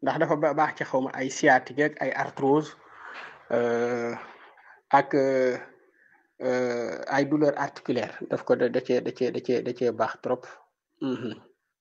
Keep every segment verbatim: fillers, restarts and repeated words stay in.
ndax dafa ba baax ci xaw ma ay sciatique ak ay arthrose euh, ak euh, euh, ay douleur articulaire daf ko da da cee da cee da cee da cee baax trop. Mhm.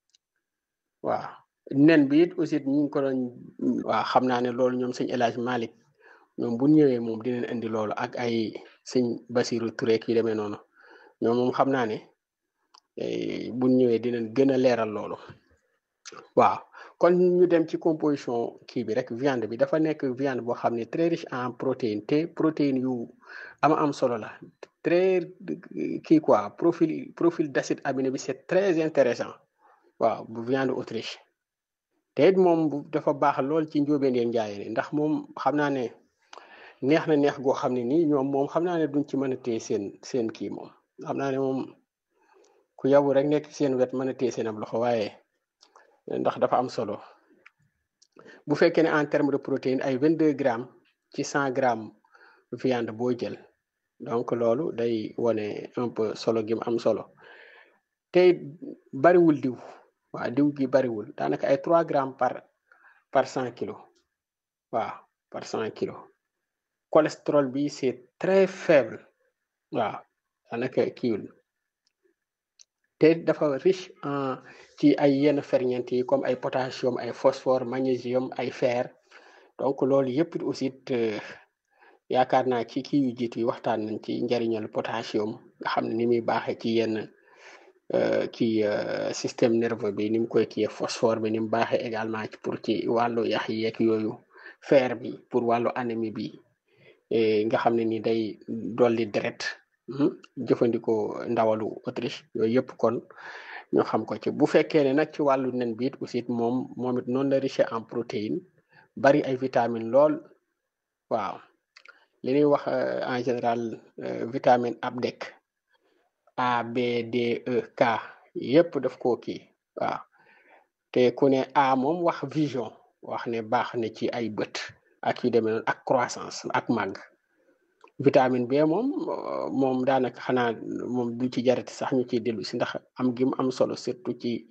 waaw nen bi it aussi ñu ngi ko doon waaw xam naa ne loolu ñoom sëñ El Hadj Malick ñoom bu ñëwee moom dinañ indi loolu ak ay sëñ Basirou Touré kii demee noonu ñoom moom xam naa ne eh, bu ñëwee dinañ gën a leeral loolu. waaw kon ñu dem ci composition kii bi rek viande bi dafa nekk viande boo xam ne très riche en protéines te protéines yu ama am solo la très kii quoi profil profil d'acide aminé bi c'est très intéressant waaw bu viande Autriche te it moom bu dafa baax lool ci njóobeen yeeg njaayeen yi ndax moom xam naa ne neex na neex goo xam ne nii ñoom moom xam naa ne duñ ci mën a téye seen seen kii moom xam naa ne moom ku yabu rek nekk seen wet mën a téye seen ab loxo waaye ndax dafa am solo bu fekkee ne en terme de protéine ay vingt-deux grammes ci cent grammes viande boo jël donc loolu day wone un peu solo gi mu am solo te bariwul diw waaw diw gi bariwul daanaka ay trois grammes par par cent kilos waaw par cent kilos cholestérol bi c'est très faible waaw daanaka kiiwul te dafa riche en ci ay yenn ferñeent yi comme ay potassium ay phosphore magnésium ay fer donc loolu yëpp aussi yaakaar naa ci kii yu jiitu yi waxtaan nañ ci njariñal potassium nga xam ne ni muy baaxee ci yenn ci système nerveux bi ni mu koy kiyee phosphore bi ni mu baaxee également ci pour ci wàllu yax yeeg yooyu fer bi pour wàllu anémie bi nga xam ne ni day dolli deret jëfandikoo ndawalu Autriche yooyu yëpp kon ñu xam ko ci bu fekkee ne nag ci wàllu nen bi it aussi moom moom it noonu la riche en protéines bari ay vitamines lool waaw li ñuy wax en général vitamine abdek A B D E K yëpp daf koo kii waaw te ku ne A moom wax vision wax ne baax na ci ay bët ak yu demee noonu ak croissance ak màgg vitamine B moom moom daanaka xanaa moom du ci jarati sax ñu ciy dellu si ndax am gi mu am solo surtout ci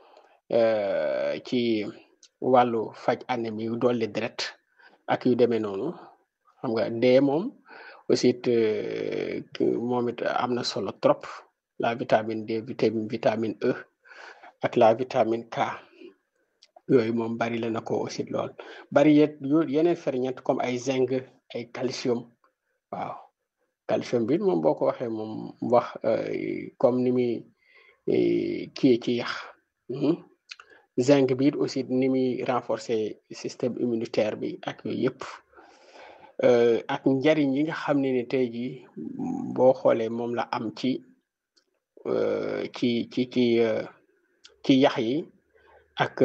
ci wàllu faj anémie yu dolli deret ak yu demee noonu xam nga D moom aussi it moom it am na solo trop la vitamine D vitamine vitamine E ak la vitamine K yooyu moom bari la na ko aussi lool bari yet yeneen ferñeent comme ay zinc ay calcium waaw calcium bi moom boo ko waxee moom wax comme ni muy kii ci yax zinc bi aussi ni muy renforcer système immunitaire bi ak yooyu yëpp ak njariñ yi nga xam ne ni tey jii boo xoolee moom la am ci ci ci ci ci yax yi ak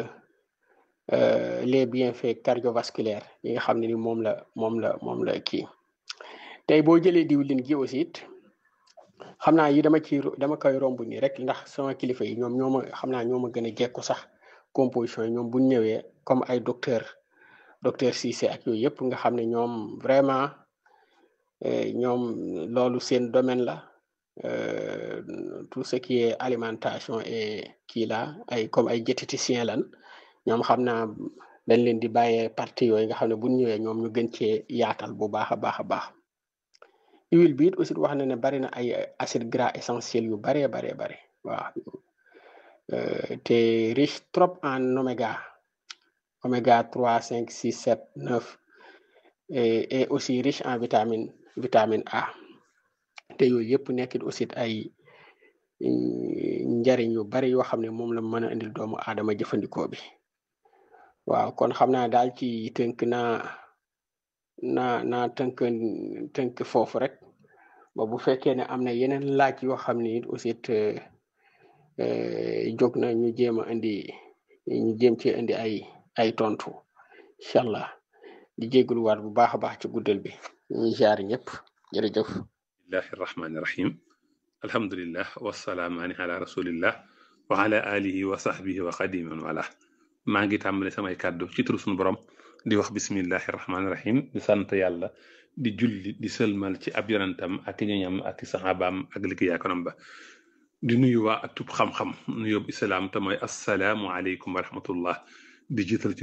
les bienfaits cardiovasculaires yi nga xam ne ni moom la moom la moom la kii tey boo jëlee diwlin gi aussi it xam naa yi dama ci dama koy romb nii rek ndax sama kilifa yi ñoom ñoo ma xam naa ñoo ma gën a jekku sax composition yi ñoom bu ñu ñëwee comme ay docteur docteur Cissé ak yooyu yëpp nga xam ne ñoom vraiment ñoom loolu seen domaine la tout ce qui est alimentation et kii la ay comme ay diététicien lan ñoom xam naa dañ leen di bàyyee partie yooyu nga xam ne bu ñu ñëwee ñoom ñu gën cee yaatal bu baax a baax a baax huile bi it aussi wax na ne bari na ay acides gras essentiels yu baree baree bare waaw te riche trop en oméga oméga trois cinq six sept neuf et, et aussi riche en vitamine vitamine A te yooyu yëpp nekkit aussi ay njariñ yu bari yoo xam ne moom la mën a indil doomu aadama jëfandikoo bi waaw kon xam naa daal ci tënk naa naa naa tënk tënk foofu rek ba bu fekkee ne am na yeneen laaj yoo xam ne it aussi jóg na ñu jéem a indi ñu jéem ci indi ay ay tontu incha allah di jégalu waat bu baax a baax ci guddal bi ñu jaar ñëpp jërëjëf. bismillahi rahmaani rahim alhamdulillah wasalaamaani ala rasulillah wa ala alihi wa sahbihi wa xadiman wala maa ngi tàmbale samay kàddu ci turu sunu borom di wax bismillahi rahmaani rahim di sant yàlla di julli di sëlmal ci ab yonentam ak ñoñam ak saxaabaam ak liggéeyaakonam ba di nuyu waa atub xam-xam nuyób islaam te mooy assalaamu aleykum wa rahmatullah di jiital ci